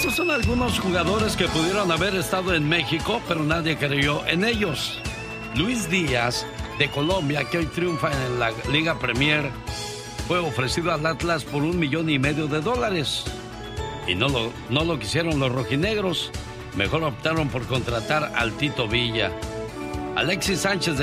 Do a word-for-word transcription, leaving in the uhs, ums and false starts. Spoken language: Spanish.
Estos son algunos jugadores que pudieron haber estado en México, pero nadie creyó en ellos. Luis Díaz, de Colombia, que hoy triunfa en la Liga Premier, fue ofrecido al Atlas por un millón y medio de dólares. Y no lo, no lo quisieron los rojinegros. Mejor optaron por contratar al Tito Villa. Alexis Sánchez, de